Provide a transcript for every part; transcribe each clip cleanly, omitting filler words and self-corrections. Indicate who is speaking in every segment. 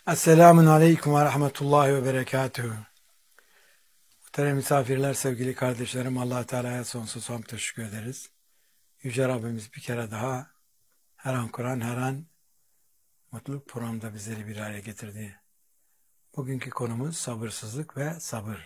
Speaker 1: Esselamun Aleyküm ve Rahmetullahi ve Berekatuhu. Muhterem misafirler, sevgili kardeşlerim, Allah Teala'ya sonsuz hamd teşekkür ederiz. Yüce Rabbimiz bir kere daha her an Kur'an, her an mutluluk programda bizleri bir araya getirdi. Bugünkü konumuz sabırsızlık ve sabır.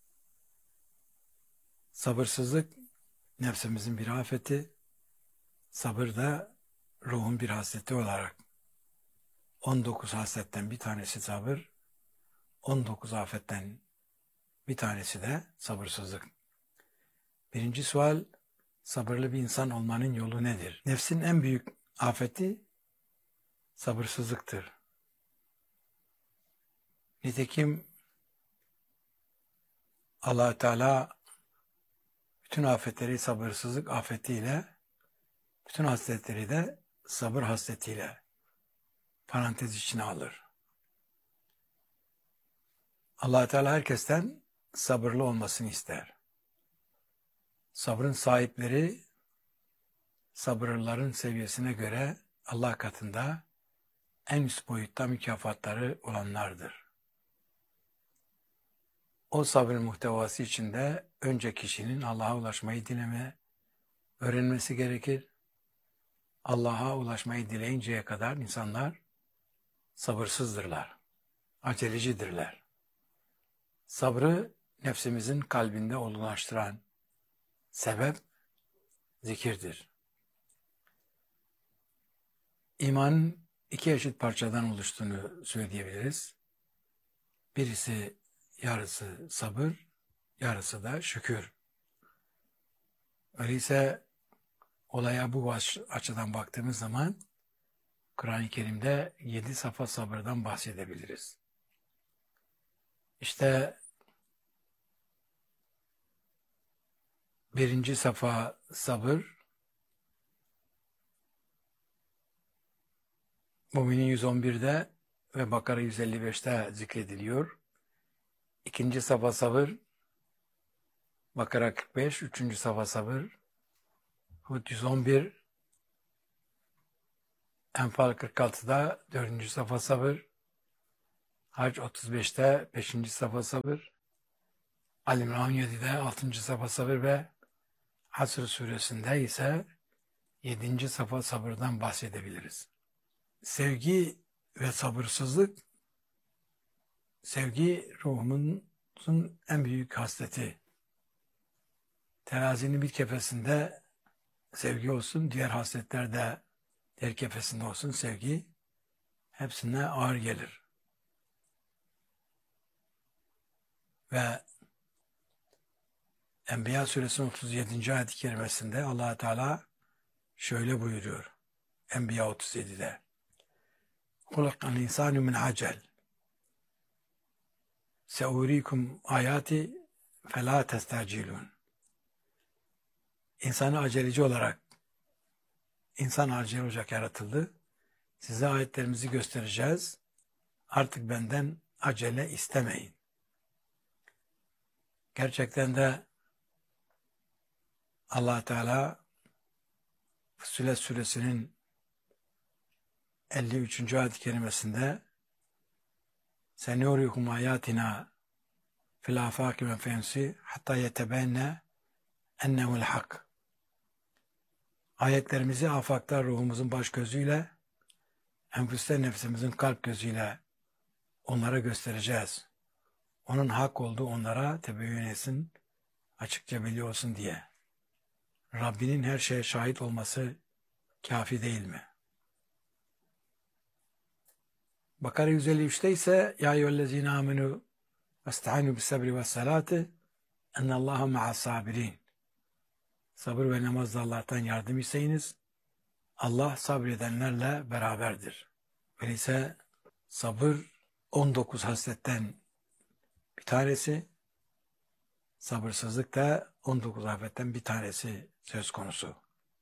Speaker 1: Sabırsızlık nefsimizin bir afeti, sabır da ruhun bir hasreti olarak 19 hasretten bir tanesi sabır, 19 afetten bir tanesi de sabırsızlık. Birinci sual, sabırlı bir insan olmanın yolu nedir? Nefsin en büyük afeti sabırsızlıktır. Nitekim Allah Teala bütün afetleri sabırsızlık afetiyle, bütün hasletleri de sabır hasletiyle parantez içine alır. Allah Teala herkesten sabırlı olmasını ister. Sabrın sahipleri sabırlıların seviyesine göre Allah katında en üst boyutta mükafatları olanlardır. O sabrın muhtevası içinde önce kişinin Allah'a ulaşmayı dileme, öğrenmesi gerekir. Allah'a ulaşmayı dileyinceye kadar insanlar sabırsızdırlar, acelecidirler. Sabrı nefsimizin kalbinde olgunlaştıran sebep zikirdir. İmanın iki eşit parçadan oluştuğunu söyleyebiliriz. Birisi yarısı sabır, yarısı da şükür. Öyleyse olaya bu açıdan baktığımız zaman Kur'an-ı Kerim'de 7 safa sabırdan bahsedebiliriz. İşte birinci safa sabır, Müminin 111'de ve Bakara 155'te zikrediliyor. İkinci safa sabır, Bakara 45, üçüncü safa sabır, Hud 111, Enfal 46'da dördüncü safa sabır, Hac 35'te beşinci safa sabır, Ali-İmran 17'de altıncı safa sabır ve Hasr suresinde ise 7. safa sabırdan bahsedebiliriz. Sevgi ve sabırsızlık, sevgi ruhumuzun en büyük hasleti. Terazinin bir kefesinde sevgi olsun, diğer hasletler de diğer kefesinde olsun, sevgi hepsine ağır gelir. Ve Enbiya suresinin 37. ayet-i kerimesinde Allah Teala şöyle buyuruyor. Enbiya 37'de. Hulakal insanu min acel. Seurikum ayati fela testacilun. İnsanı aceleci olarak, insan acele olacak yaratıldı. Size ayetlerimizi göstereceğiz. Artık benden acele istemeyin. Gerçekten de Allah Teala Fussilet suresinin 53. ayet-i kerimesinde Senurikum ayatina fil afaki ve fensi hatta yetebenne ennehu'l hak. Ayetlerimizi afakta ruhumuzun baş gözüyle, enfüste nefsimizin kalp gözüyle onlara göstereceğiz. Onun hak olduğu onlara tebeyyün etsin, açıkça belli olsun diye. Rabbinin her şeye şahit olması kafi değil mi? Bakara 153'te ise Ya eyyühellezine amenu vesta'inu bis sabri ve salati ennallaha ma'as sabirin. Sabır ve namazda Allah'tan yardım isteyiniz. Allah sabredenlerle beraberdir. Öyleyse sabır 19 hasletten bir tanesi, sabırsızlık da 19 afetten bir tanesi söz konusu.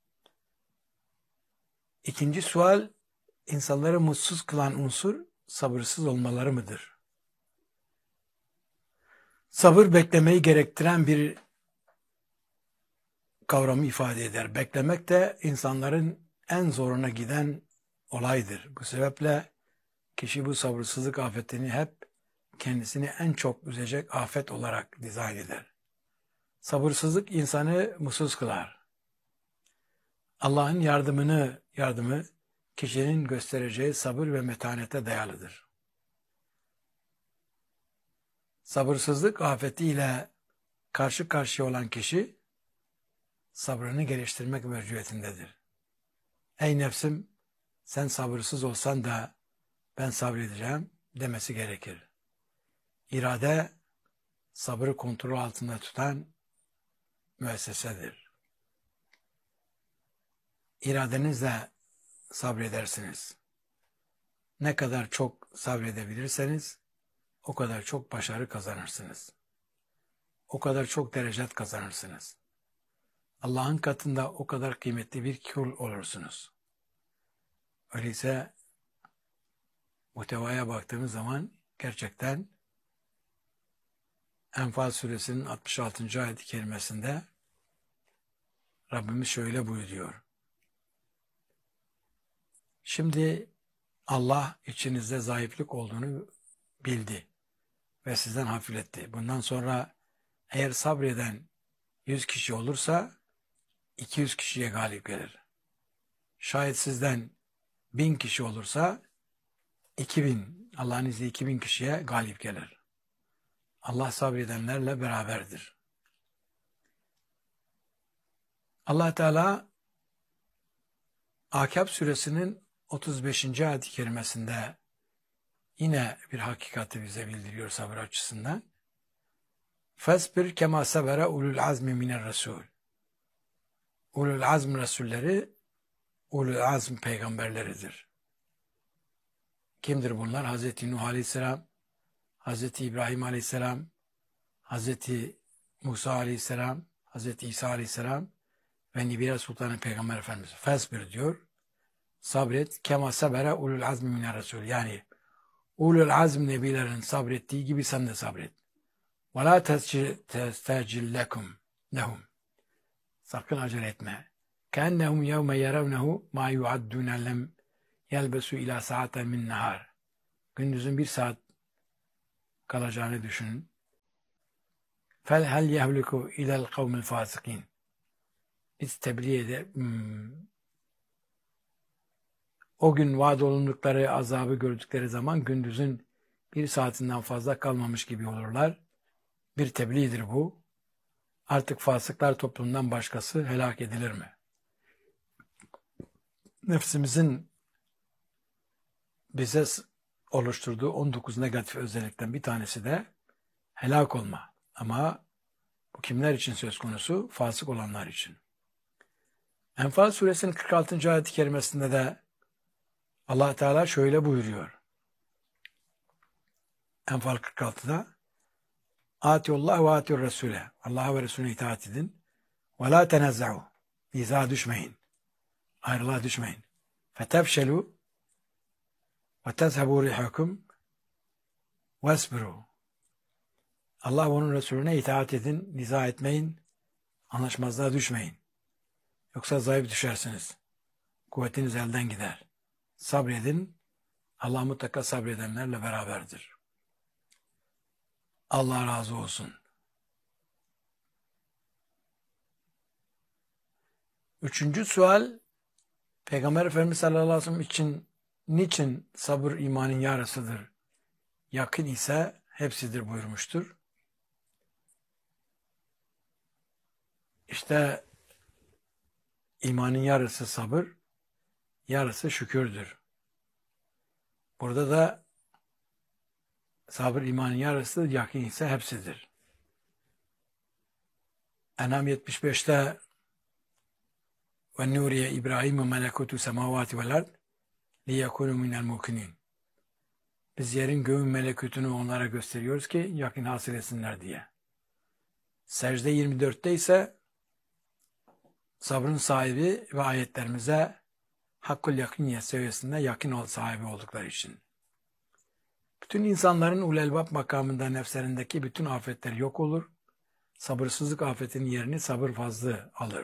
Speaker 1: İkinci sual, insanları mutsuz kılan unsur sabırsız olmaları mıdır? Sabır beklemeyi gerektiren bir kavramı ifade eder. Beklemek de insanların en zoruna giden olaydır. Bu sebeple kişi bu sabırsızlık afetini hep kendisini en çok üzecek afet olarak dizayn eder. Sabırsızlık insanı mutsuz kılar. Allah'ın yardımı kişinin göstereceği sabır ve metanete dayalıdır. Sabırsızlık afetiyle karşı karşıya olan kişi sabrını geliştirmek mecburiyetindedir. Ey nefsim, sen sabırsız olsan da ben sabredeceğim demesi gerekir. İrade, sabrı kontrol altında tutan müessesedir. İradenizle sabredersiniz. Ne kadar çok sabredebilirseniz o kadar çok başarı kazanırsınız. O kadar çok derecet kazanırsınız. Allah'ın katında o kadar kıymetli bir kul olursunuz. Öyleyse muhtevaya baktığımız zaman gerçekten Enfal suresinin 66. ayet-i kerimesinde Rabbimiz şöyle buyuruyor. Şimdi Allah içinizde zayıflık olduğunu bildi ve sizden hafifletti. Bundan sonra eğer sabreden 100 kişi olursa 200 kişiye galip gelir. Şayet sizden 1000 kişi olursa 2000, Allah'ın izniyle 2000 kişiye galip gelir. Allah sabredenlerle beraberdir. Allah Teala Akab suresinin 35. ayet-i kerimesinde yine bir hakikati bize bildiriyor sabır açısından. Fesbir kema sebere ulul azmi miner resul. Ulul azm resulleri ulul azm peygamberleridir. Kimdir bunlar? Hazreti Nuh Aleyhisselam, Hazreti İbrahim Aleyhisselam, Hazreti Musa Aleyhisselam, Hazreti İsa Aleyhisselam ve Nibire Sultanı Peygamber Efendimiz. Fesbir diyor. Sabret. Kema sebere ulul azmi miner resul. Yani ulul azm nebilerin sabrettiği gibi sen de sabret. Ve la testecil lehum. Sakın acele etme. Kennehum yevme yerevnehu ma yuaddune lem yelbesu ila saaten min nahar. Gündüzün bir saat kalacağını düşünün. Fel hel yehliku ilel kavmil fasikin. Biz tebliğ o gün vaad olundukları azabı gördükleri zaman gündüzün bir saatinden fazla kalmamış gibi olurlar. Bir tebliğdir bu. Artık fasıklar toplumundan başkası helak edilir mi? Nefsimizin bize oluşturduğu 19 negatif özellikten bir tanesi de helak olma. Ama bu kimler için söz konusu? Fasık olanlar için. Enfal suresinin 46. ayet-i kerimesinde de Allah Teala şöyle buyuruyor. Enfal 46'da Atiyullah ve atiyur Resul'e. Allah'a ve Resulüne itaat edin. Ve la tenezza'u. Nizağa düşmeyin. Ayrılığa düşmeyin. Fetefşelu ve tezhebu rihakum vesbiru. Allah ve onun Resulüne itaat edin. Niza etmeyin. Anlaşmazlığa düşmeyin. Yoksa zayıf düşersiniz. Kuvvetiniz elden gider. Sabredin. Allah mutlaka sabredenlerle beraberdir. Allah razı olsun. 3. sual, Peygamber Efendimiz sallallahu aleyhi ve sellem için niçin sabır imanın yarısıdır? Yakın ise hepsidir buyurmuştur. İşte imanın yarısı sabır, yarısı şükürdür. Burada da sabır imanın yarısı, yakın ise hepsidir. En'am 75'te ve nuriye İbrahim ve melekutu semavati vel ard liyekunu minel mukinin. Biz yerin göğün melekutunu onlara gösteriyoruz ki yakın hasıl etsinler diye. Secde 24'te ise sabrın sahibi ve ayetlerimize hakkul yakıniyet seviyesinde yakın sahibi oldukları için. Bütün insanların ulelbab makamında nefslerindeki bütün afetler yok olur. Sabırsızlık afetinin yerini sabır fazlı alır.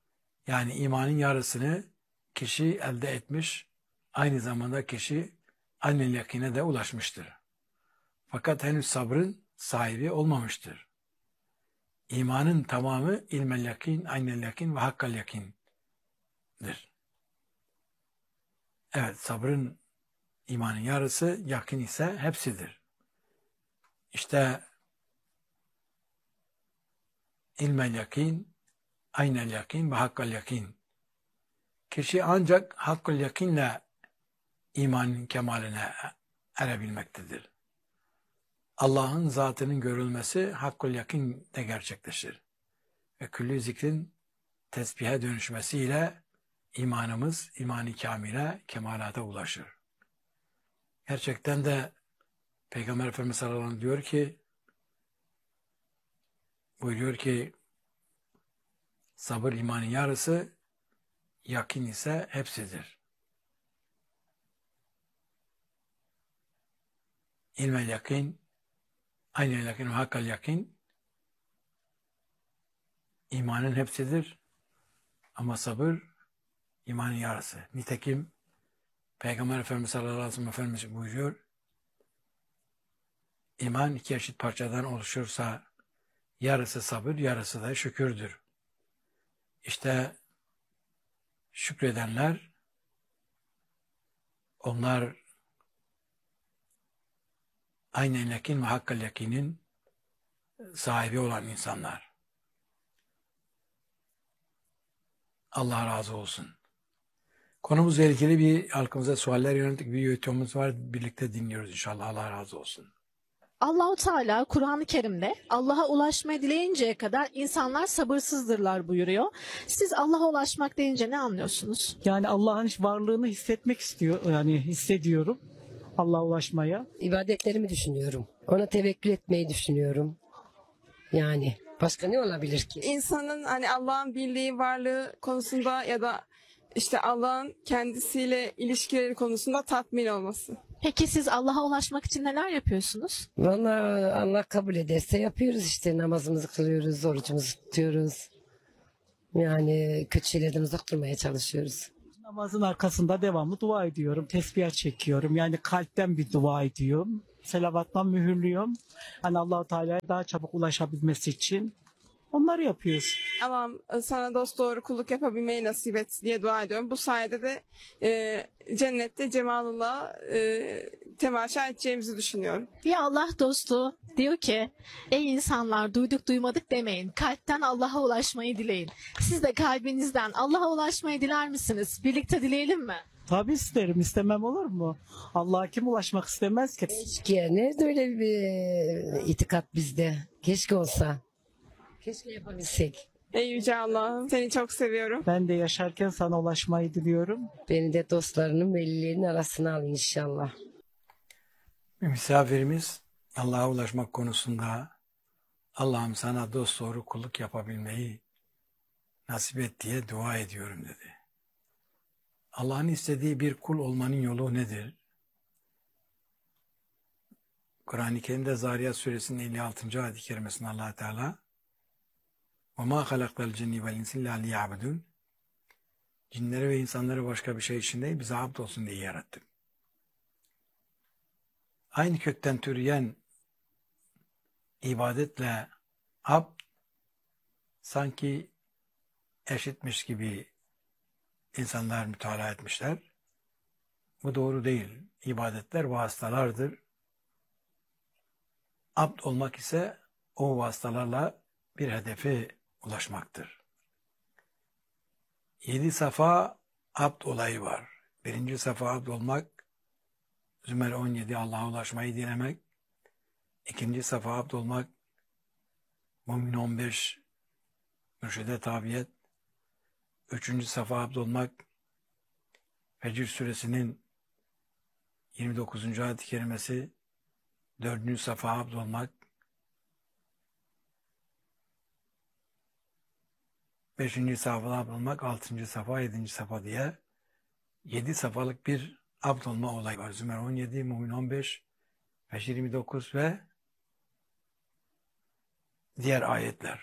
Speaker 1: Yani imanın yarısını kişi elde etmiş, aynı zamanda kişi aynel yakine de ulaşmıştır. Fakat henüz sabrın sahibi olmamıştır. İmanın tamamı ilmel yakin, aynel yakin ve hakkal yakindir. Evet, sabrın, imanın yarısı, yakin ise hepsidir. İşte ilmel yakin, aynel yakin ve hakkal yakin. Kişi ancak hakkal yakinle imanın kemaline erebilmektedir. Allah'ın zatının görülmesi hakkul yakin de gerçekleşir. Ve küllü zikrin tesbihe dönüşmesiyle imanımız iman-ı kamile, kemalata ulaşır. Gerçekten de Peygamber Efendimiz sallallahu aleyhi ve sellem buyuruyor ki sabır imanın yarısı, yakin ise hepsidir. İlmel yakin, aynel yakin ve hakkal yakin imanın hepsidir. Ama sabır imanın yarısı. Nitekim Peygamber Efendimiz sallallahu aleyhi ve sellem Efendimiz buyuruyor, İman iki eşit parçadan oluşursa yarısı sabır, yarısı da şükürdür. İşte şükredenler, onlar aynen yakin ve hakkal yakinin sahibi olan insanlar. Allah razı olsun. Konumuzla ilgili bir halkımıza sualler yönelik bir YouTube'umuz var. Birlikte dinliyoruz inşallah. Allah razı olsun.
Speaker 2: Allahu Teala Kur'an-ı Kerim'de Allah'a ulaşmayı dileyinceye kadar insanlar sabırsızdırlar buyuruyor. Siz Allah'a ulaşmak deyince ne anlıyorsunuz?
Speaker 3: Yani Allah'ın varlığını hissetmek hissediyorum Allah'a ulaşmaya.
Speaker 4: İbadetlerimi düşünüyorum. Ona tevekkül etmeyi düşünüyorum. Yani başka ne olabilir ki?
Speaker 5: İnsanın hani Allah'ın birliği, varlığı konusunda ya da işte Allah'ın kendisiyle ilişkileri konusunda tatmin olması.
Speaker 2: Peki siz Allah'a ulaşmak için neler yapıyorsunuz?
Speaker 4: Vallahi Allah kabul ederse yapıyoruz işte. Namazımızı kılıyoruz, orucumuzu tutuyoruz. Yani kötü şeylerden uzak durmaya çalışıyoruz.
Speaker 3: Namazın arkasında devamlı dua ediyorum. Tesbih çekiyorum. Yani kalpten bir dua ediyorum. Selavatla mühürlüyorum. Hani Allah-u Teala'ya daha çabuk ulaşabilmesi için onları yapıyoruz.
Speaker 5: Allah'ım sana dosdoğru kulluk yapabilmeyi nasip et diye dua ediyorum. Bu sayede de cennette cemalullah'a temaşa edeceğimizi düşünüyorum.
Speaker 2: Bir Allah dostu diyor ki, ey insanlar duyduk duymadık demeyin. Kalpten Allah'a ulaşmayı dileyin. Siz de kalbinizden Allah'a ulaşmayı diler misiniz? Birlikte dileyelim mi?
Speaker 3: Tabii isterim. İstemem olur mu? Allah'a kim ulaşmak istemez ki?
Speaker 4: Keşke nerede öyle bir itikat bizde? Keşke olsa. Keşke yapabilsek.
Speaker 5: Ey Yüce Allah'ım seni çok seviyorum.
Speaker 3: Ben de yaşarken sana ulaşmayı diliyorum.
Speaker 4: Beni de dostlarının velilerinin arasına al inşallah.
Speaker 1: Bir misafirimiz Allah'a ulaşmak konusunda Allah'ım sana dosdoğru kulluk yapabilmeyi nasip et diye dua ediyorum dedi. Allah'ın istediği bir kul olmanın yolu nedir? Kur'an-ı Kerim'de Zariyat Suresinin 56. ayet-i kerimesinde Allah Teala وَمَا خَلَقْتَ الْجِنِّ وَالْاِنْسِ اِلَّا لِيَعْبُدُونَ Cinleri ve insanları başka bir şey için değil, bize abd olsun diye yarattık. Aynı kökten türeyen ibadetle abd sanki eşitmiş gibi insanlar mütalaa etmişler. Bu doğru değil. İbadetler vasıtalardır. Abd olmak ise o vasıtalarla bir hedefe ulaşmaktır. 7 safa abd olayı var. Birinci safa abd olmak, Zümer 17 Allah'a ulaşmayı dilemek. İkinci safa abd olmak, Mümin 15 mürşide tabiyet. Üçüncü safa abd olmak, Fecr suresinin 29. ayet-i kerimesi. Dördüncü safa abd olmak. Beşinci safa abd olmak, altıncı safa, yedinci safa diye 7 safalık bir abd olma olayı var. Zümer 17, Mümin 15, Fecr 29 ve diğer ayetler.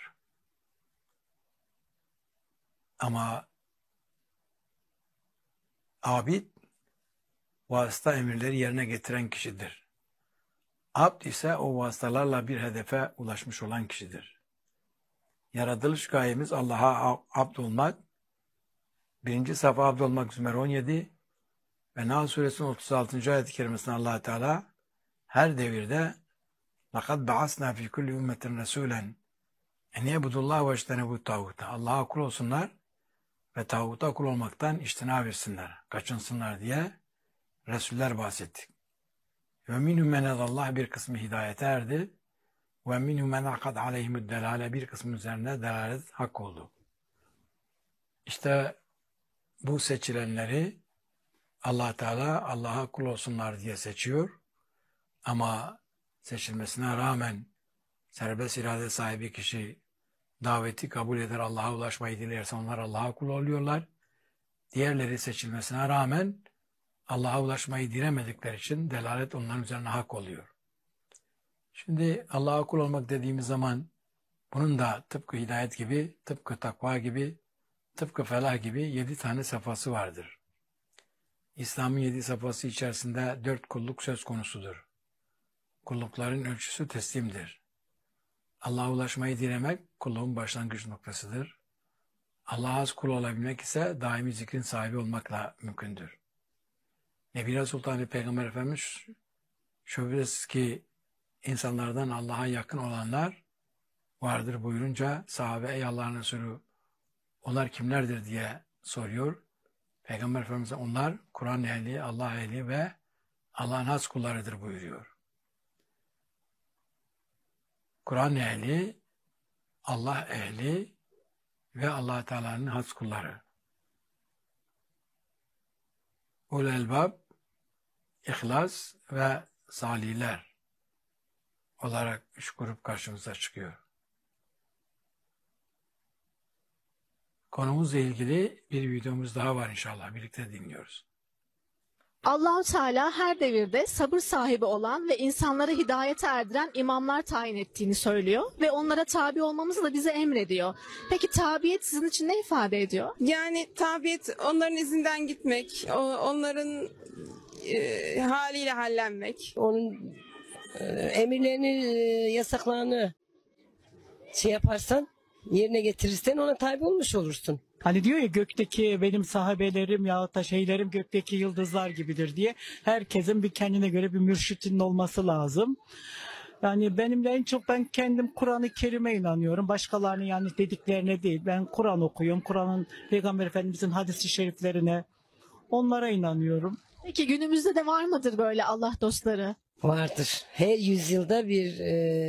Speaker 1: Ama abid vasıta emirleri yerine getiren kişidir. Abd ise o vasıtalarla bir hedefe ulaşmış olan kişidir. Yaratılış gayemiz Allah'a abd olmak. 1. sayfa abd olmak Zümer 17 ve Nahl suresinin 36. ayet-i kerimesinde Allah Teala her devirde لَقَدْ بَعَثْنَا فِي كُلِّ اُمَّةٍ رَسُولًا اَنْ يَعْبُدُوا اللّٰهَ وَاجْتَنِبُوا الطَّاغُوتَ Allah'a kul olsunlar ve tağuta kul olmaktan içtinab etsinler, kaçınsınlar diye Resuller bahsettik. Ve minhum men Allah bir kısmı hidayete erdi. Ve minhum men akad aleyhimud delale bir kısmı üzerine delalet hak oldu. İşte bu seçilenleri Allah Teala Allah'a kul olsunlar diye seçiyor. Ama seçilmesine rağmen serbest irade sahibi kişi daveti kabul eder, Allah'a ulaşmayı dilerse onlar Allah'a kul oluyorlar. Diğerleri seçilmesine rağmen Allah'a ulaşmayı dilemedikleri için delalet onların üzerine hak oluyor. Şimdi Allah'a kul olmak dediğimiz zaman bunun da tıpkı hidayet gibi, tıpkı takva gibi, tıpkı felah gibi 7 tane safhası vardır. İslam'ın 7 safhası içerisinde 4 kulluk söz konusudur. Kullukların ölçüsü teslimdir. Allah'a ulaşmayı dilemek kulluğun başlangıç noktasıdır. Allah'a az kul olabilmek ise daimi zikrin sahibi olmakla mümkündür. Nebi Sultan Peygamber Efendimiz şüphesiz ki insanlardan Allah'a yakın olanlar vardır buyurunca sahabe ey Allah'ın Resulü onlar kimlerdir diye soruyor. Peygamber Efendimiz onlar Kur'an ehli, Allah ehli ve Allah'ın has kullarıdır buyuruyor. Kur'an ehli, Allah ehli ve Allah Teala'nın has kulları. Ul elbab, İhlas ve salihler olarak 3 grup karşımıza çıkıyor. Konumuzla ilgili bir videomuz daha var inşallah. Birlikte dinliyoruz.
Speaker 2: Allah-u Teala her devirde sabır sahibi olan ve insanları hidayete erdiren imamlar tayin ettiğini söylüyor ve onlara tabi olmamızı da bize emrediyor. Peki tabiyet sizin için ne ifade ediyor?
Speaker 5: Yani tabiyet onların izinden gitmek, onların haliyle hallenmek.
Speaker 4: Onun emirlerini, yasaklarını yaparsan, yerine getirirsen ona tabi olmuş olursun.
Speaker 3: Hani diyor ya gökteki benim sahabelerim ya da şeylerim gökteki yıldızlar gibidir diye. Herkesin bir kendine göre bir mürşitinin olması lazım. Yani benimle en çok ben kendim Kur'an-ı Kerim'e inanıyorum. Başkalarının yani dediklerine değil. Ben Kur'an okuyorum. Kur'an'ın Peygamber Efendimiz'in hadis-i şeriflerine onlara inanıyorum.
Speaker 2: Peki günümüzde de var mıdır böyle Allah dostları?
Speaker 4: Vardır. Her yüzyılda bir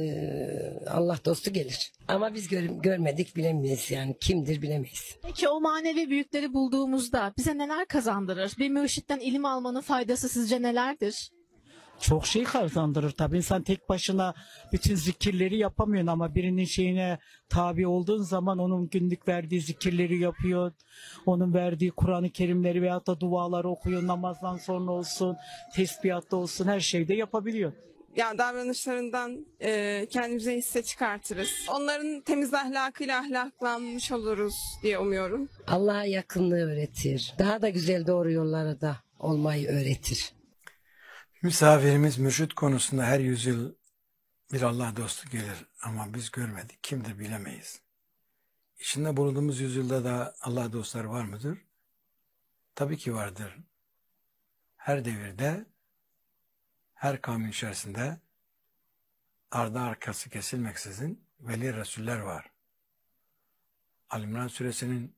Speaker 4: Allah dostu gelir. Ama biz görmedik, bilemeyiz yani. Kimdir bilemeyiz.
Speaker 2: Peki o manevi büyükleri bulduğumuzda bize neler kazandırır? Bir mürşitten ilim almanın faydası sizce nelerdir?
Speaker 3: Çok şey kazandırır tabii. İnsan tek başına bütün zikirleri yapamıyor ama birinin şeyine tabi olduğun zaman onun günlük verdiği zikirleri yapıyor. Onun verdiği Kur'an-ı Kerimleri veyahut da duaları okuyor. Namazdan sonra olsun, tesbihatta olsun her şeyde yapabiliyor.
Speaker 5: Yani davranışlarından kendimize hisse çıkartırız. Onların temiz ahlakıyla ahlaklanmış oluruz diye umuyorum.
Speaker 4: Allah'a yakınlığı öğretir. Daha da güzel doğru yollara da olmayı öğretir.
Speaker 1: Misafirimiz mürşit konusunda her yüzyıl bir Allah dostu gelir ama biz görmedik. Kimdir bilemeyiz. İçinde bulunduğumuz yüzyılda da Allah dostları var mıdır? Tabii ki vardır. Her devirde, her kavmin içerisinde ardı arkası kesilmeksizin veli Resuller var. Ali-İmran suresinin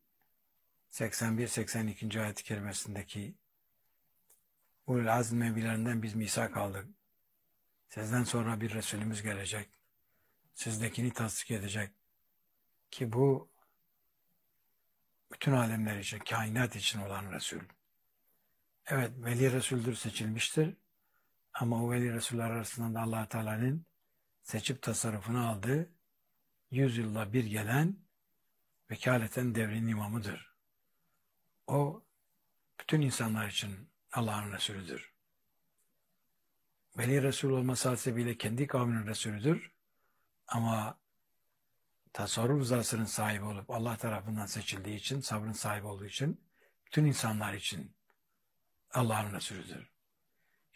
Speaker 1: 81-82. ayet-i kerimesindeki Ulul azm nebilerinden biz misak aldık. Sizden sonra bir Resulümüz gelecek. Sizdekini tasdik edecek. Ki bu bütün alemler için, kainat için olan Resul. Evet, veli Resul'dür, seçilmiştir. Ama o veli Resuller arasında da Allah Teala'nın seçip tasarrufunu aldığı 100 yılda bir gelen vekaleten devrin imamıdır. O bütün insanlar için Allah'ın Resulüdür. Veli Resul olması hasebiyle kendi kavminin Resulüdür. Ama tasarruf rızasının sahibi olup Allah tarafından seçildiği için, sabrın sahibi olduğu için bütün insanlar için Allah'ın Resulüdür.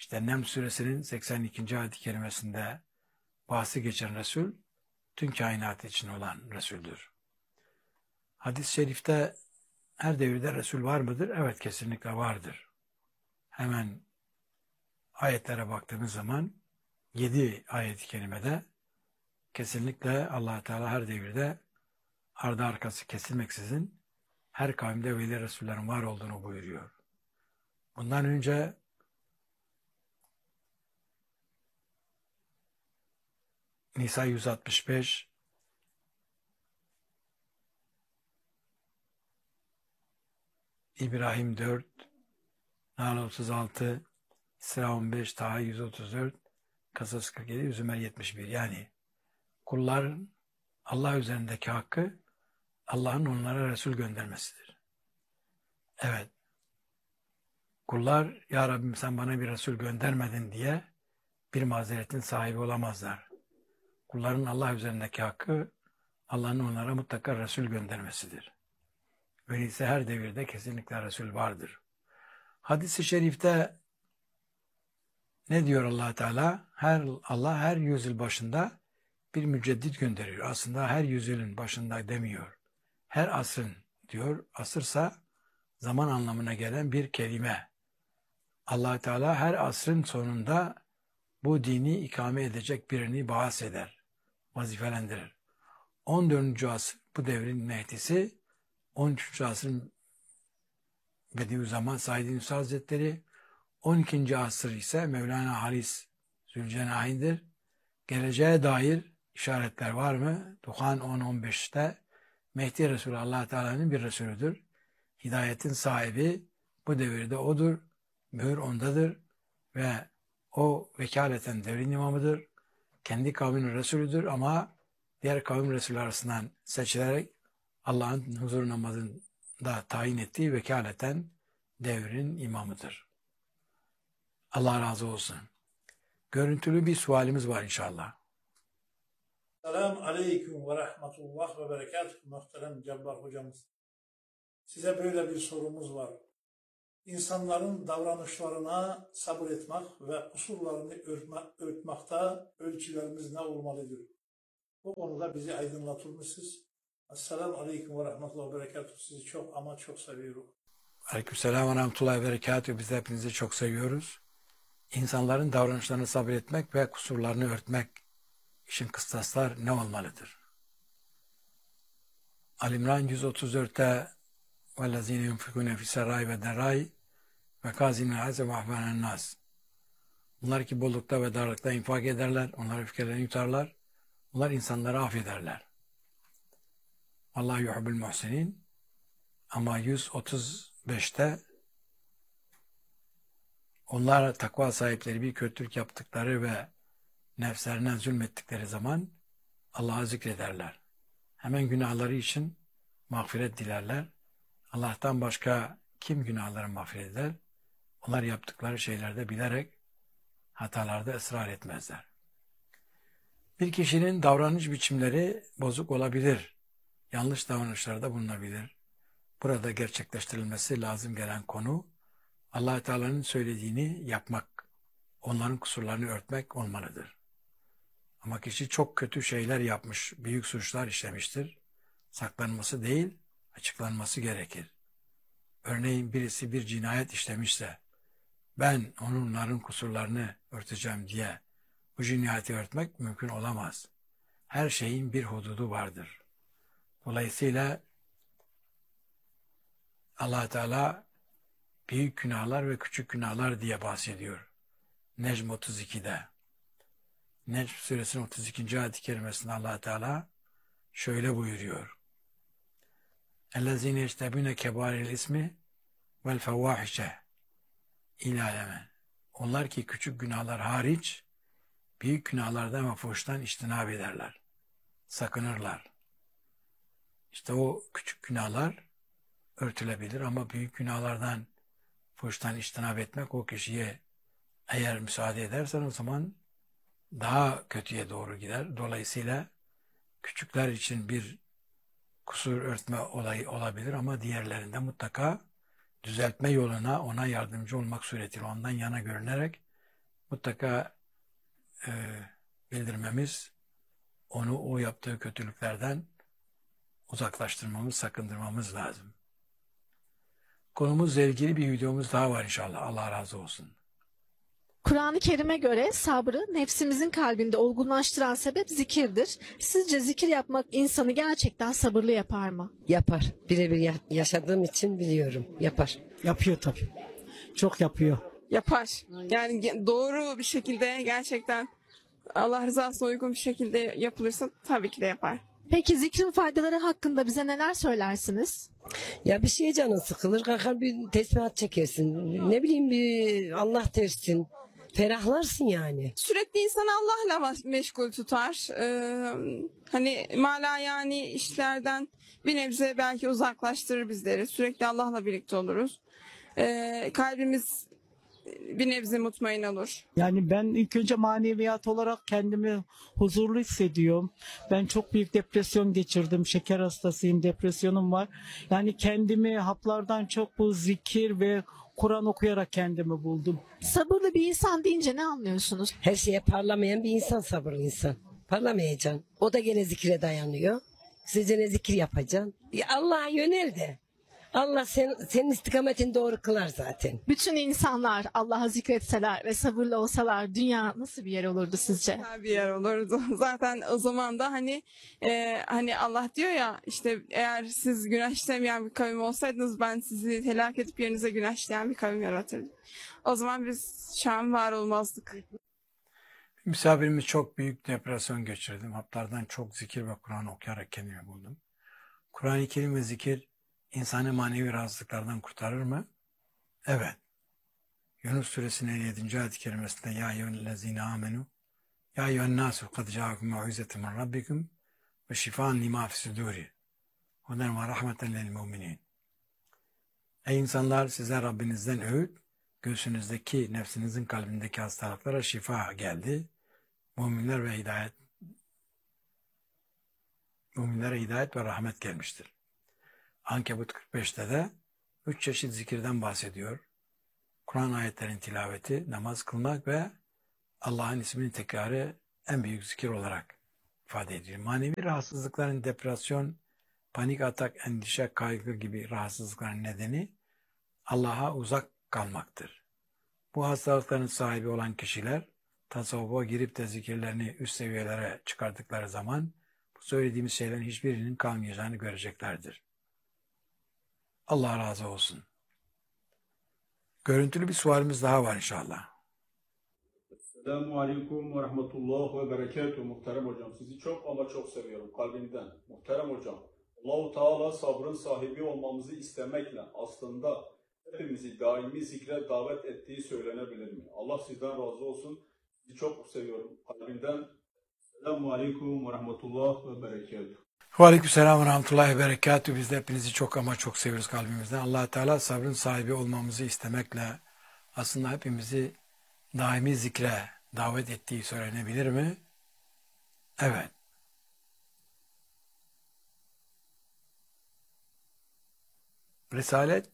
Speaker 1: İşte Neml suresinin 82. ayet-i kerimesinde bahsi geçen Resul, tüm kainat için olan Resul'dür. Hadis-i şerifte her devirde Resul var mıdır? Evet, kesinlikle vardır. Hemen ayetlere baktığımız zaman 7 ayet-i kerimede kesinlikle Allah Teala her devirde ardı arkası kesilmeksizin her kavimde veli Resullerin var olduğunu buyuruyor. Bundan önce Nisa 165, İbrahim 4, Nahl 36, İsra 15, Taha 134, Kasas 47, Zümer 71. Yani kulların Allah üzerindeki hakkı Allah'ın onlara Resul göndermesidir. Evet. Kullar ya Rabbim sen bana bir Resul göndermedin diye bir mazeretin sahibi olamazlar. Kulların Allah üzerindeki hakkı Allah'ın onlara mutlaka Resul göndermesidir. Öyleyse her devirde kesinlikle Resul vardır. Hadis-i şerifte ne diyor Allah Teala? Allah her yüzyıl başında bir müceddit gönderiyor. Aslında her yüzyılın başında demiyor. Her asrın diyor. Asırsa zaman anlamına gelen bir kelime. Allah Teala her asrın sonunda bu dini ikame edecek birini bahs eder, vazifelendirir. 14. asır bu devrin Mehdisi, 13. asrın Bediüzzaman Said Nursi Hazretleri, 12. asır ise Mevlana Halis Zülcenahin'dir. Geleceğe dair işaretler var mı? Duhan 10-15'te Mehdi Resulü Allah Teala'nın bir Resulüdür. Hidayetin sahibi bu devirde odur. Mühür ondadır ve o vekaleten devrin imamıdır. Kendi kavminin Resulüdür ama diğer kavim Resulü arasından seçilerek Allah'ın huzur namazında tayin ettiği vekaleten devrin imamıdır. Allah razı olsun. Görüntülü bir sualimiz var inşallah.
Speaker 6: Selamun Aleyküm ve Rahmetullah ve Berekatuhu muhterem Cabbar hocamız. Size böyle bir sorumuz var. İnsanların davranışlarına sabır etmek ve kusurlarını örtmekte ölçülerimiz ne olmalıdır? Bu konuda bizi aydınlatır mısınız? Esselamu Aleyküm ve Rahmetullah ve Berekatuhu. Sizi çok ama çok seviyorum.
Speaker 1: Aleykümselam ve Rahmetullahi ve Berekatuhu. Biz de hepinizi çok seviyoruz. İnsanların davranışlarını sabretmek ve kusurlarını örtmek için kıstaslar ne olmalıdır? Ali-İmran 134'te وَالَّذ۪ينَ يُنْفِقُونَ فِي السَّرَّاءِ وَالضَّرَّاءِ وَكَاظِمِينَ الْغَيْظَ وَعَفَوْنَ عَنِ النَّاسِ. Bunlar ki bollukta ve darlıkta infak ederler, onlar öfkelerini yutarlar, onlar insanları affederler. Allah yuhibbul muhsinin. Ama 135'te onlar takva sahipleri bir kötülük yaptıkları ve nefslerine zulmettikleri zaman Allah'ı zikrederler. Hemen günahları için mağfiret dilerler. Allah'tan başka kim günahları mağfiret eder? Onlar yaptıkları şeylerde bilerek hatalarda ısrar etmezler. Bir kişinin davranış biçimleri bozuk olabilir. Yanlış davranışlarda bulunabilir. Burada gerçekleştirilmesi lazım gelen konu Allah Teala'nın söylediğini yapmak, onların kusurlarını örtmek olmalıdır. Ama kişi çok kötü şeyler yapmış, büyük suçlar işlemiştir. Saklanması değil, açıklanması gerekir. Örneğin birisi bir cinayet işlemişse, ben onların kusurlarını örteceğim diye bu cinayeti örtmek mümkün olamaz. Her şeyin bir hududu vardır. Dolayısıyla Allah Teala büyük günahlar ve küçük günahlar diye bahsediyor. Necm 32'de. Necm suresinin 32. ayet-i kerimesinde Allah Teala şöyle buyuruyor. اَلَّذ۪ينَ يَجْتَبُونَ كَبَارِ الْاِسْمِ وَالْفَوَّاحِشَ İlâleme. Onlar ki küçük günahlar hariç büyük günahlardan ve fuhuştan içtinab ederler. Sakınırlar. İşte o küçük günahlar örtülebilir ama büyük günahlardan, fuhuştan içtinab etmek o kişiye eğer müsaade edersen o zaman daha kötüye doğru gider. Dolayısıyla küçükler için bir kusur örtme olayı olabilir ama diğerlerinde mutlaka düzeltme yoluna ona yardımcı olmak suretiyle ondan yana görünerek mutlaka bildirmemiz, onu o yaptığı kötülüklerden uzaklaştırmamız, sakındırmamız lazım. Konumuzla ilgili bir videomuz daha var inşallah. Allah razı olsun.
Speaker 2: Kur'an-ı Kerim'e göre sabrı nefsimizin kalbinde olgunlaştıran sebep zikirdir. Sizce zikir yapmak insanı gerçekten sabırlı yapar mı?
Speaker 4: Yapar. Birebir yaşadığım için biliyorum. Yapar.
Speaker 3: Yapıyor tabii. Çok yapıyor.
Speaker 5: Yapar. Yani doğru bir şekilde gerçekten Allah rızasına uygun bir şekilde yapılırsa tabii ki de yapar.
Speaker 2: Peki zikrin faydaları hakkında bize neler söylersiniz?
Speaker 4: Ya bir şeye canın sıkılır, kalkar bir tesbihat çekersin. Ne bileyim bir Allah dersin. Ferahlarsın yani.
Speaker 5: Sürekli insanı Allah'la meşgul tutar. Hani yani işlerden bir nebze belki uzaklaştırır bizleri. Sürekli Allah'la birlikte oluruz. Kalbimiz bir nebze mutmain olur.
Speaker 3: Yani ben ilk önce maneviyat olarak kendimi huzurlu hissediyorum. Ben çok büyük depresyon geçirdim. Şeker hastasıyım, depresyonum var. Yani kendimi haplardan çok bu zikir ve Kur'an okuyarak kendimi buldum.
Speaker 2: Sabırlı bir insan deyince ne anlıyorsunuz?
Speaker 4: Her şeye parlamayan bir insan, sabırlı insan. Parlamayacaksın. O da gene zikre dayanıyor. Sizce ne zikir yapacaksın? Allah'a yönel de. Allah senin istikametini doğru kılar zaten.
Speaker 2: Bütün insanlar Allah'a zikretseler ve sabırlı olsalar dünya nasıl bir yer olurdu sizce?
Speaker 5: Güzel bir yer olurdu. Zaten o zaman da hani Allah diyor ya, işte eğer siz günah işlemeyen bir kavim olsaydınız ben sizi helak edip yerinize günah işleyen bir kavim yaratırdım. O zaman biz şu an var olmazdık.
Speaker 1: Misafirimiz çok büyük depresyon geçirdim. Haplardan çok zikir ve Kur'an okuyarak kendimi buldum. Kur'an-ı Kerim ve zikir insanı manevi rahatsızlıklardan kurtarır mı? Evet. Yunus suresinin 57. ayet-i kerimesinde Ya eyyühellezine amenu Ya eyyühennâsu kad câakum mev'izetun min rabbikum ve şifâen limâ fisudûri huden ve rahmeten lil mu'minin. Ey insanlar, size Rabbinizden öğüt, göğsünüzdeki, nefsinizin kalbindeki hastalıklara şifa geldi. Müminlere hidayet ve rahmet gelmiştir. Ankebut 45'te de 3 çeşit zikirden bahsediyor. Kur'an ayetlerin tilaveti, namaz kılmak ve Allah'ın ismini tekrarı en büyük zikir olarak ifade ediyor. Manevi rahatsızlıkların depresyon, panik atak, endişe, kaygı gibi rahatsızlıkların nedeni Allah'a uzak kalmaktır. Bu hastalıkların sahibi olan kişiler tasavvufa girip de zikirlerini üst seviyelere çıkardıkları zaman bu söylediğimiz şeylerin hiçbirinin kalmayacağını göreceklerdir. Allah razı olsun. Görüntülü bir sualimiz daha var inşallah.
Speaker 7: Selamun Aleyküm ve Rahmetullah ve Berekatuhu muhterem hocam. Sizi çok ama çok seviyorum kalbimden. Muhterem hocam, Allah-u Teala sabrın sahibi olmamızı istemekle aslında hepimizi daimi zikre davet ettiği söylenebilir mi? Allah sizden razı olsun. Sizi çok seviyorum kalbimden. Selamun Aleyküm ve Rahmetullah ve Berekatuhu.
Speaker 1: Aleykümselam ve rahmetullahi ve berekatuhu. Biz de hepinizi çok ama çok seviyoruz kalbimizden. Allah Teala sabrın sahibi olmamızı istemekle aslında hepimizi daimi zikre davet ettiği söylenebilir mi? Evet. Risalet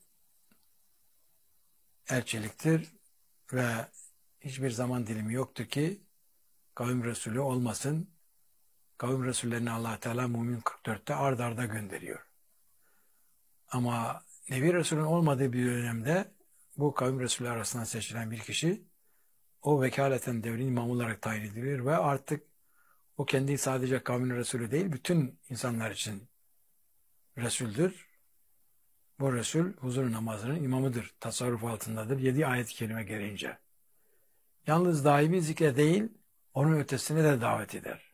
Speaker 1: elçiliktir ve hiçbir zaman dilimi yoktur ki kavim Resulü olmasın. Kavim Resullerini Allah Teala Mümin 44'te ard arda gönderiyor. Ama Nebi Resul'ün olmadığı bir dönemde bu kavim Resulü arasından seçilen bir kişi o vekaleten devrin imamı olarak tayin edilir ve artık o kendi sadece kavmin Resulü değil, bütün insanlar için Resul'dür. Bu Resul huzur namazının imamıdır, tasarruf altındadır 7 ayet-i kerime gereğince. Yalnız daimi zikre değil, onun ötesine de davet eder.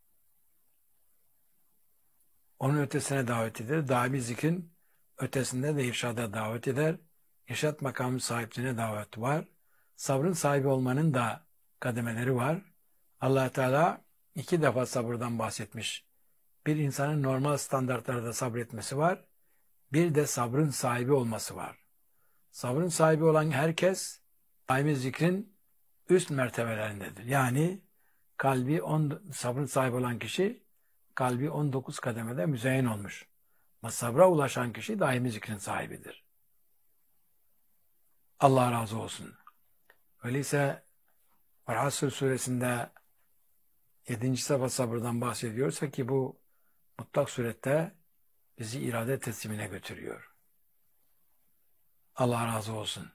Speaker 1: Onun ötesine davet eder. Daimi zikrin ötesinde de irşada davet eder. İrşad makamı sahipliğine davet var. Sabrın sahibi olmanın da kademeleri var. Allah Teala 2 defa sabırdan bahsetmiş. Bir insanın normal standartlarda sabretmesi var. Bir de sabrın sahibi olması var. Sabrın sahibi olan herkes daimi zikrin üst mertebelerindedir. Yani sabrın sahibi olan kişi kalbi 19 kademede müzeyyen olmuş. Ama sabra ulaşan kişi daimi zikrin sahibidir. Allah razı olsun. Öyleyse Asr suresinde 7. sefer sabırdan bahsediyorsa ki bu mutlak surette bizi irade teslimine götürüyor. Allah razı olsun.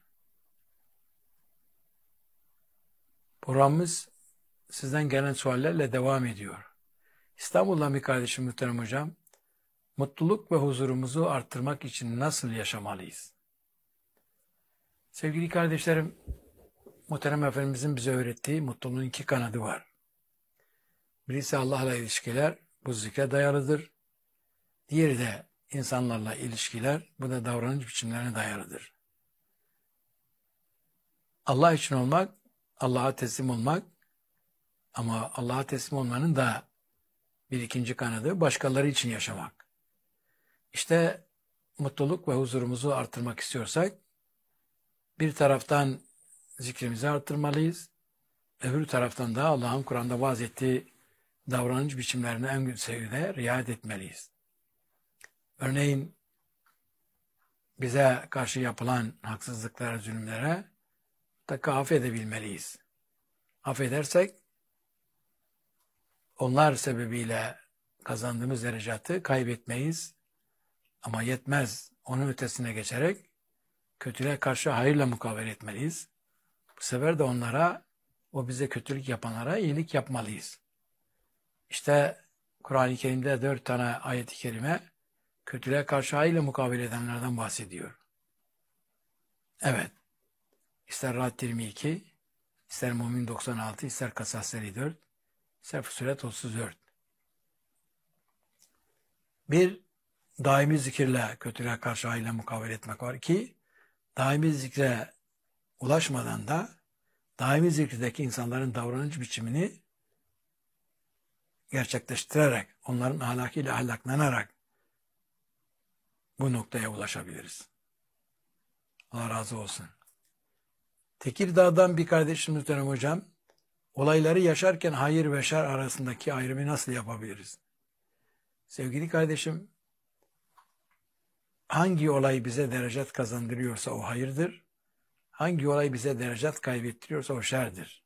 Speaker 1: Programımız sizden gelen suallerle devam ediyor. İstanbul'dan bir kardeşim muhterem hocam, mutluluk ve huzurumuzu arttırmak için nasıl yaşamalıyız? Sevgili kardeşlerim, muhterem Efendimizin bize öğrettiği mutluluğun 2 kanadı var. Birisi Allah'la ilişkiler, bu zikre dayalıdır. Diğeri de insanlarla ilişkiler, bu da davranış biçimlerine dayalıdır. Allah için olmak, Allah'a teslim olmak, ama Allah'a teslim olmanın da bir ikinci kanadı başkaları için yaşamak. İşte mutluluk ve huzurumuzu artırmak istiyorsak, bir taraftan zikrimizi artırmalıyız, öbür taraftan da Allah'ın Kur'an'da vaaz ettiği davranış biçimlerine en güzel seviyede riayet etmeliyiz. Örneğin bize karşı yapılan haksızlıklara, zulümlere mutlaka affedebilmeliyiz. Affedersek onlar sebebiyle kazandığımız derecatı kaybetmeyiz. Ama yetmez, onun ötesine geçerek kötülüğe karşı hayırla mukabele etmeliyiz. Bu sefer de onlara, o bize kötülük yapanlara iyilik yapmalıyız. İşte Kur'an-ı Kerim'de 4 tane ayet-i kerime kötülüğe karşı hayırla mukabele edenlerden bahsediyor. Evet, ister Ra'd 22, ister Mümin 96, ister Kasas 54, ister Fussilet 34. Bir, daimi zikirle kötülüğe karşı hayırla mukabele etmek var. 2, daimi zikre ulaşmadan da daimi zikirdeki insanların davranış biçimini gerçekleştirerek, onların ahlakıyla ahlaklanarak bu noktaya ulaşabiliriz. Allah razı olsun. Tekirdağ'dan bir kardeşimiz muhterem hocam, olayları yaşarken hayır ve şer arasındaki ayrımı nasıl yapabiliriz? Sevgili kardeşim, hangi olay bize derecat kazandırıyorsa o hayırdır, hangi olay bize derecat kaybettiriyorsa o şerdir.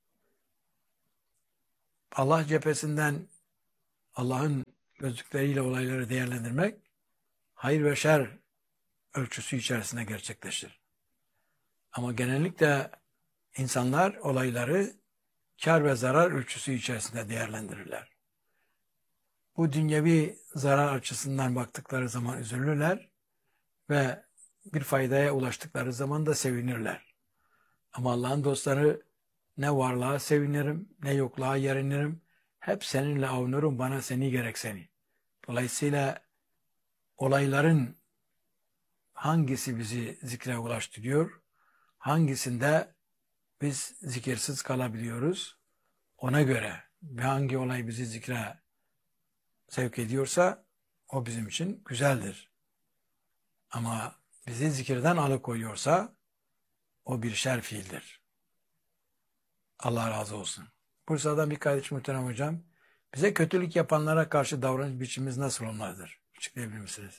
Speaker 1: Allah cephesinden Allah'ın gözlükleriyle olayları değerlendirmek, hayır ve şer ölçüsü içerisinde gerçekleşir. Ama genellikle insanlar olayları kar ve zarar ölçüsü içerisinde değerlendirirler. Bu dünyevi zarar açısından baktıkları zaman üzülürler ve bir faydaya ulaştıkları zaman da sevinirler. Ama Allah'ın dostları, ne varlığa sevinirim, ne yokluğa yerinirim, hep seninle avunurum, bana seni gerek seni. Dolayısıyla olayların hangisi bizi zikre ulaştırıyor, hangisinde biz zikirsiz kalabiliyoruz, ona göre hangi olay bizi zikre sevk ediyorsa o bizim için güzeldir. Ama bizi zikirden alıkoyuyorsa o bir şer fiildir. Allah razı olsun. Bursa'dan bir kardeşim muhterem hocam, bize kötülük yapanlara karşı davranış biçimimiz nasıl olmalıdır? Açıklayabilir misiniz?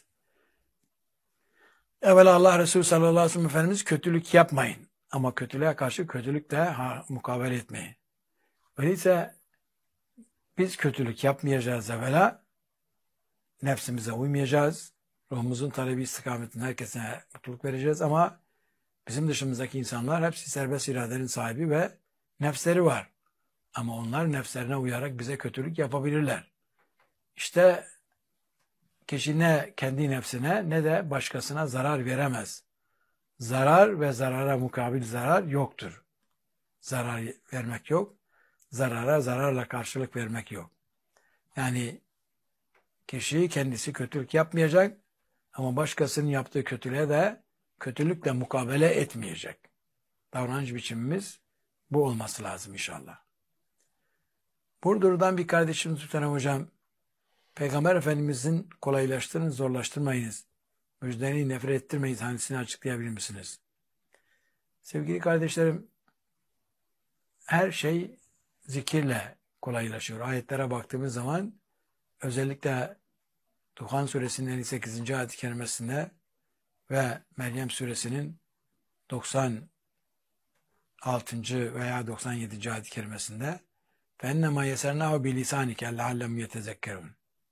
Speaker 1: Evvela Allah Resulü sallallahu aleyhi ve sellem Efendimiz kötülük yapmayın. Ama kötülüğe karşı kötülükle mukabele etmeyin. Öyleyse biz kötülük yapmayacağız evvela. Nefsimize uymayacağız. Ruhumuzun talebi istikametinde herkese mutluluk vereceğiz ama bizim dışımızdaki insanlar hepsi serbest iradenin sahibi ve nefsleri var. Ama onlar nefslerine uyarak bize kötülük yapabilirler. İşte kişi ne kendi nefsine ne de başkasına zarar veremez. Zarar ve zarara mukabil zarar yoktur. Zarar vermek yok. Zarara zararla karşılık vermek yok. Yani kişi kendisi kötülük yapmayacak ama başkasının yaptığı kötülüğe de kötülükle mukabele etmeyecek. Davranış biçimimiz bu olması lazım inşallah. Burdur'dan bir kardeşimiz muhterem hocam, Peygamber Efendimizin kolaylaştırın, zorlaştırmayınız. Müjdeni nefret ettirmeyiz hadisini açıklayabilir misiniz? Sevgili kardeşlerim, her şey zikirle kolaylaşıyor. Ayetlere baktığımız zaman özellikle Duhan suresinin 58. ayet-i kerimesinde ve Meryem suresinin 90 6. veya 97. ayet-i kerimesinde فَاَنَّمَا يَسَرْنَاهُ بِلِسَانِكَ لَعَلَّهُمْ يَتَذَكَّرُونَ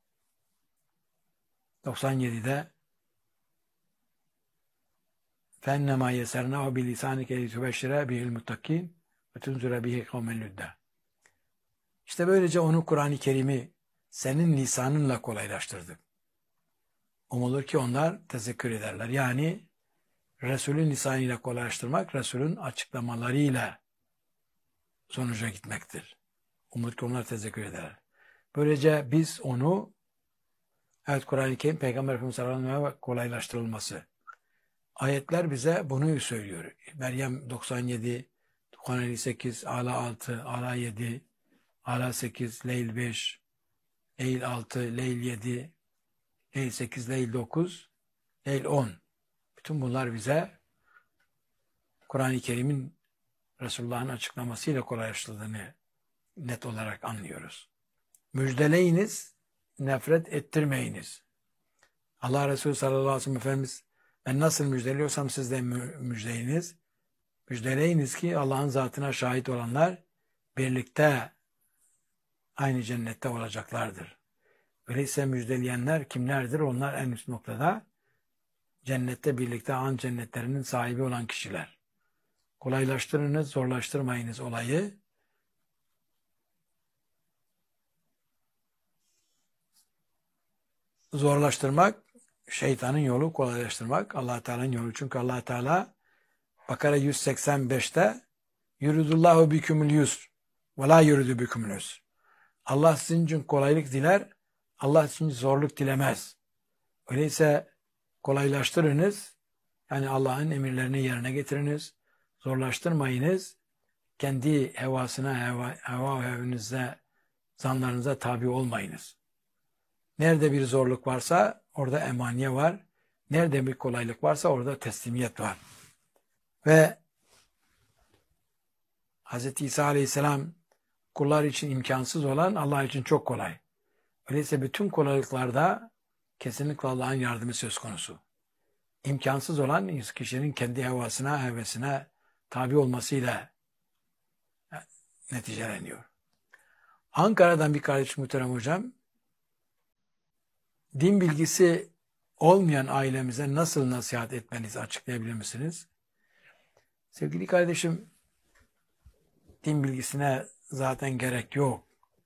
Speaker 1: 97'de فَاَنَّمَا يَسَرْنَاهُ بِلِسَانِكَ لِتُبَشِّرَ بِهِ الْمُتَّقِينَ وَتُنْزُرَ بِهِ قَوْمًا لُدَّةً. İşte böylece onu, Kur'an-ı Kerim'i senin lisanınla kolaylaştırdık. Umulur ki onlar tezekkür ederler. Yani Resul'ün lisanıyla kolaylaştırmak, Resul'ün açıklamalarıyla sonuca gitmektir. Umulur ki onlar tezekkür ederler. Böylece biz onu, evet, Kur'an-ı Kerim Peygamber Efendimiz sallallahu aleyhi ve sellem kolaylaştırılması. Ayetler bize bunu söylüyor. Meryem 97, Duhan 58, Ala 6, Ala 7, Ala 8, Leyl 5, Leyl 6, Leyl 7, Leyl 8, Leyl 9, Leyl 10. Bütün bunlar bize Kur'an-ı Kerim'in Resulullah'ın açıklamasıyla kolaylaştırdığını net olarak anlıyoruz. Müjdeleyiniz, nefret ettirmeyiniz. Allah Resulü sallallahu aleyhi ve sellem Efendimiz, ben nasıl müjdeliyorsam siz de müjdeleyiniz. Müjdeleyiniz ki Allah'ın zatına şahit olanlar birlikte aynı cennette olacaklardır. Öyleyse müjdeleyenler kimlerdir? Onlar en üst noktada cennette birlikte an cennetlerinin sahibi olan kişiler. Kolaylaştırınız, zorlaştırmayınız olayı. Zorlaştırmak şeytanın yolu, kolaylaştırmak Allah Teala'nın yolu. Çünkü Allah Teala Bakara 185'te yuridullahu bikumul yusr ve la yuridu bikumul usr. Allah sizin için kolaylık diler, Allah sizin için zorluk dilemez. Öyleyse kolaylaştırınız, yani Allah'ın emirlerini yerine getiriniz, zorlaştırmayınız, kendi hevasına, heva hevinize, zanlarınıza tabi olmayınız. Nerede bir zorluk varsa orada emaniye var, nerede bir kolaylık varsa orada teslimiyet var. Ve Hz. İsa Aleyhisselam kullar için imkansız olan Allah için çok kolay. Öyleyse bütün kolaylıklarda kesinlikle Allah'ın yardımı söz konusu. İmkansız olan kişinin kendi hevesine tabi olmasıyla neticeleniyor. Ankara'dan bir kardeş muhterem hocam, din bilgisi olmayan ailemize nasıl nasihat etmenizi açıklayabilir misiniz? Sevgili kardeşim, din bilgisine zaten gerek yok.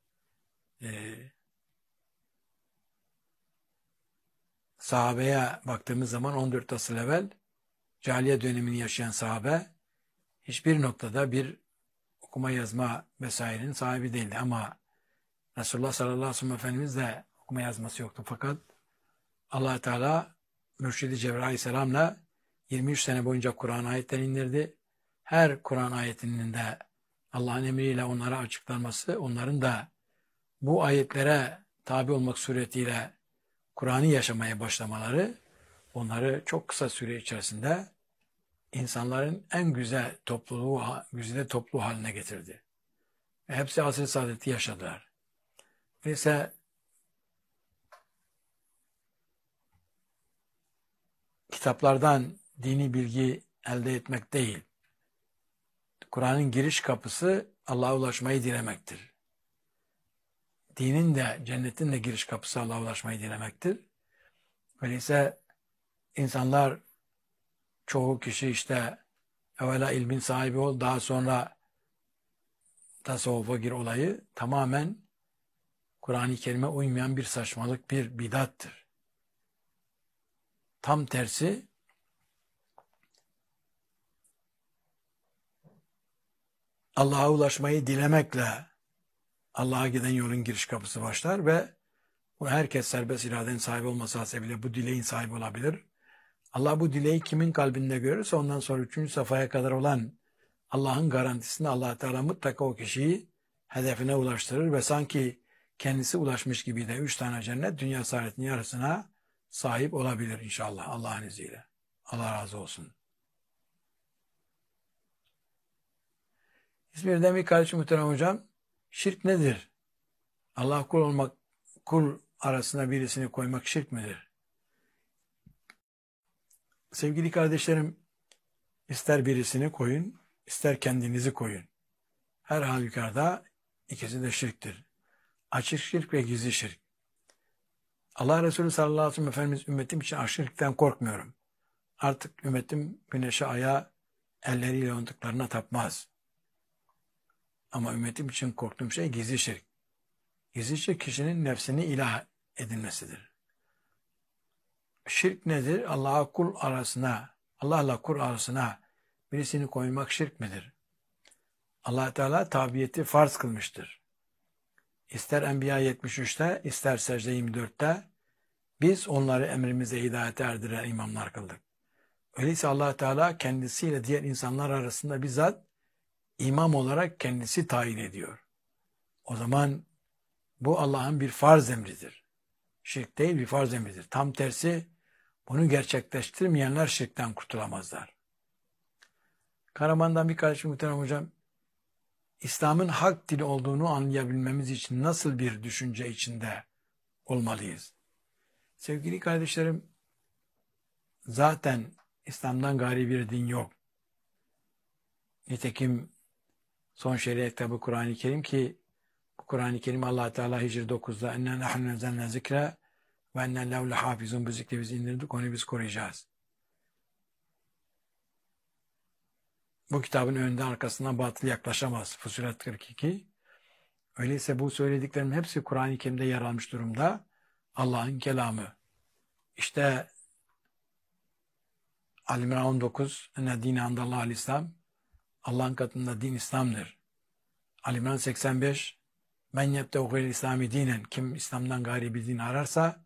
Speaker 1: Sahabeye baktığımız zaman 14 asır evvel cahiliye dönemini yaşayan sahabe hiçbir noktada bir okuma yazma vesairenin sahibi değildi. Ama Resulullah sallallahu aleyhi ve sellem Efendimiz de okuma yazması yoktu. Fakat Allah Teala Mürşid-i Cebrail aleyhisselamla 23 sene boyunca Kur'an ayetlerini indirdi. Her Kur'an ayetinin de Allah'ın emriyle onlara açıklanması, onların da bu ayetlere tabi olmak suretiyle Kur'an'ı yaşamaya başlamaları, onları çok kısa süre içerisinde insanların en güzel topluluğu haline getirdi. Ve hepsi asr-ı saadeti yaşadılar. Öyleyse kitaplardan dini bilgi elde etmek değil, Kur'an'ın giriş kapısı Allah'a ulaşmayı dilemektir. Dinin de, cennetin de giriş kapısı Allah'a ulaşmayı dilemektir. Öyleyse insanlar, çoğu kişi işte evvela ilmin sahibi ol, daha sonra tasavvufa gir olayı tamamen Kur'an-ı Kerim'e uymayan bir saçmalık, bir bidattır. Tam tersi, Allah'a ulaşmayı dilemekle Allah'a giden yolun giriş kapısı başlar ve herkes serbest iradenin sahibi olması hasebiyle bu dileğin sahibi olabilir. Allah bu dileği kimin kalbinde görürse ondan sonra 3. safhaya kadar olan Allah'ın garantisinde Allah Teala mutlaka o kişiyi hedefine ulaştırır ve sanki kendisi ulaşmış gibi de 3 tane cennet dünya saadetinin yarısına sahip olabilir inşallah Allah'ın izniyle. Allah razı olsun. İzmir'den bir kardeşim muhterem hocam, şirk nedir? Allah kul arasında birisini koymak şirk midir? Sevgili kardeşlerim, ister birisini koyun, ister kendinizi koyun. Her halükarda ikisi de şirktir. Açık şirk ve gizli şirk. Allah Resulü sallallahu aleyhi ve sellem Efendimiz ümmetim için aşırılıktan korkmuyorum. Artık ümmetim güneşe, aya, elleriyle onduklarına tapmaz. Ama ümmetim için korktuğum şey gizli şirk. Gizli şirk kişinin nefsini ilah edinmesidir. Şirk nedir? Allah'la kul arasına birisini koymak şirk midir? Allah Teala tabiyeti farz kılmıştır. İster Enbiya 73'te, ister Secde 24'te biz onları emrimize hidayete erdiren imamlar kıldık. Öyleyse Allah Teala kendisiyle diğer insanlar arasında bizzat imam olarak kendisi tayin ediyor. O zaman bu Allah'ın bir farz emridir. Şirk değil, bir farz emridir. Tam tersi, bunu gerçekleştirmeyenler şirkten kurtulamazlar. Karaman'dan bir kardeşim muhterem hocam, İslam'ın hak dili olduğunu anlayabilmemiz için nasıl bir düşünce içinde olmalıyız? Sevgili kardeşlerim, zaten İslam'dan gayri bir din yok. Nitekim son şeriat kitabı Kur'an-ı Kerim ki bu Kur'an-ı Kerim Allah Teala Hicr 9'da "Ennâ nahnu nezzelnâ zikre ve ennâ lehu lehâfizûn" bu zikri biz indirdik, onu biz koruyacağız. Bu kitabın önünden arkasından batıl yaklaşamaz. Fussilet 42. Öyleyse bu söylediklerim hepsi Kur'an-ı Kerim'de yer almış durumda. Allah'ın kelamı. İşte Al-İmran 19 "Enne dîne andallâhul İslam" Allah'ın katında din İslam'dır. Al-İmran 85 "Men yebtehu gayril İslami dinen" kim İslam'dan gayri bir din ararsa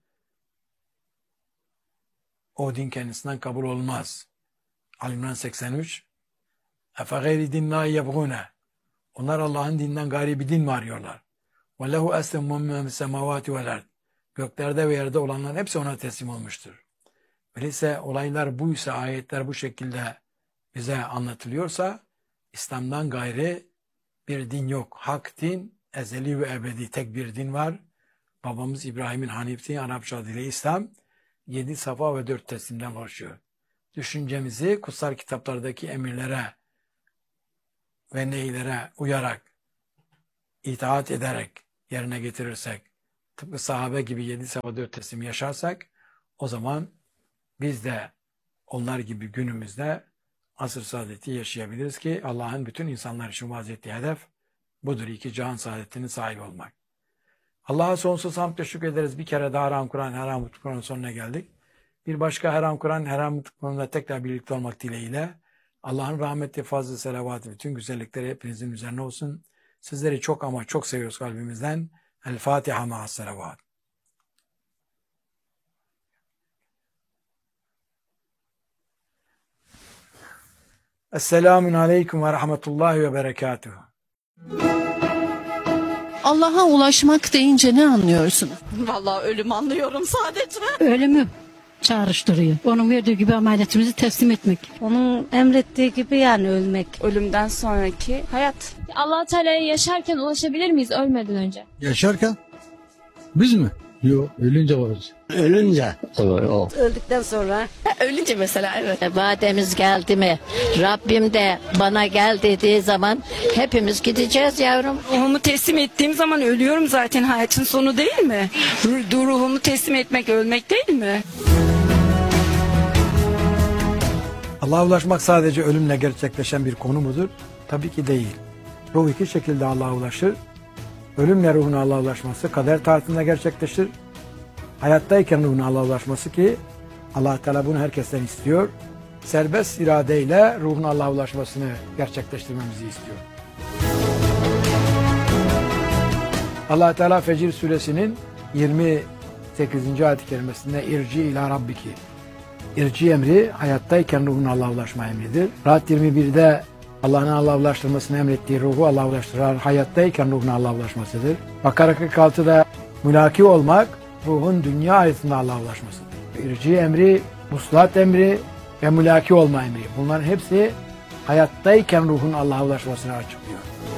Speaker 1: o din kendisinden kabul olmaz. Al-İmran 83 "Efe gayri dinlâhi yebgûne" onlar Allah'ın dininden gayri bir din mi arıyorlar? "Ve lehu eslemu men semâvâti vel ard" göklerde ve yerde olanların hepsi ona teslim olmuştur. Öyleyse olaylar buysa, ayetler bu şekilde bize anlatılıyorsa İslam'dan gayri bir din yok. Hak din, ezeli ve ebedi tek bir din var. Babamız İbrahim'in Hanif dini, Arapça adıyla İslam, 7 safa ve 4 teslimden oluşuyor. Düşüncemizi kutsal kitaplardaki emirlere ve neylere uyarak, itaat ederek yerine getirirsek, tıpkı sahabe gibi 7 safa 4 teslim yaşarsak, o zaman biz de onlar gibi günümüzde asr saadeti yaşayabiliriz ki Allah'ın bütün insanlar için vaaz ettiği hedef budur. 2 cihan saadetinin sahibi olmak. Allah'a sonsuz hamdle şükrederiz. Bir kere daha Haram Kur'an, Haram Mutlu Kur'an'ın sonuna geldik. Bir başka Haram Kur'an, Haram Mutlu Kur'an'la tekrar birlikte olmak dileğiyle Allah'ın rahmeti, fazlı, selavatı, bütün güzellikleri hepinizin üzerine olsun. Sizleri çok ama çok seviyoruz kalbimizden. El Fatiha ma'as selavat. Esselamun aleyküm ve rahmetullahi ve berekatuhu.
Speaker 8: Allah'a ulaşmak deyince ne anlıyorsunuz?
Speaker 2: Vallahi ölüm anlıyorum sadece.
Speaker 9: Ölümü çağrıştırıyor. Onun verdiği gibi ameliyatımızı teslim etmek.
Speaker 10: Onun emrettiği gibi yani ölmek.
Speaker 5: Ölümden sonraki hayat.
Speaker 11: Allah Teala'ya yaşarken ulaşabilir miyiz ölmeden önce?
Speaker 12: Yaşarken? Biz mi? Yok, ölünce varız.
Speaker 13: Ölünce.
Speaker 10: Öldükten sonra.
Speaker 11: Ölünce mesela evet.
Speaker 9: Vademiz geldi mi? Rabbim de bana gel dediği zaman hepimiz gideceğiz yavrum.
Speaker 14: Ruhumu teslim ettiğim zaman ölüyorum zaten, hayatın sonu değil mi? Ruhumu teslim etmek ölmek değil mi?
Speaker 1: Allah'a ulaşmak sadece ölümle gerçekleşen bir konu mudur? Tabii ki değil. Ruh iki şekilde Allah'a ulaşır. Ölümle ruhun Allah'a ulaşması kader taatinde gerçekleşir. Hayattayken ruhun Allah'a ulaşması ki Allah Teala bunu herkesten istiyor. Serbest iradeyle ruhun Allah'a ulaşmasını gerçekleştirmemizi istiyor. Allah Teala Fecir suresinin 28. ayet-i kerimesinde irci ila rabbiki. İrci emri hayattayken ruhun Allah'a ulaşma emridir. Rahat 21'de Allah'ın Allah'a ulaştırmasını emrettiği ruhu Allah'a ulaştırar, hayattayken ruhun Allah'a ulaşmasıdır. Bakara 46'da mülaki olmak, ruhun dünya hayatında Allah'a ulaşmasıdır. İrci emri, muslat emri ve mülaki olma emri. Bunların hepsi hayattayken ruhun Allah'a ulaşmasını açıklıyor.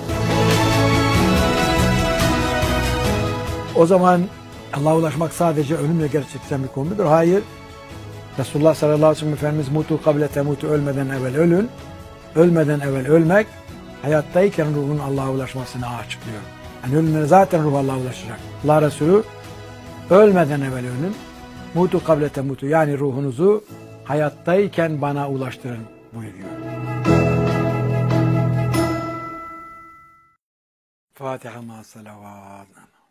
Speaker 1: O zaman Allah'a ulaşmak sadece ölümle gerçekleşen bir konu mudur? Hayır. Resulullah sallallahu aleyhi ve sellem Efendimiz mutu kable temutu ölmeden evvel ölün. Ölmeden evvel ölmek, hayattayken ruhun Allah'a ulaşmasını açıklıyor. Yani ölümden zaten ruh Allah'a ulaşacak. Allah Resulü ölmeden evvel ölün, mutu kable temutu, yani ruhunuzu hayattayken bana ulaştırın buyuruyor. Fatiha ma salavat.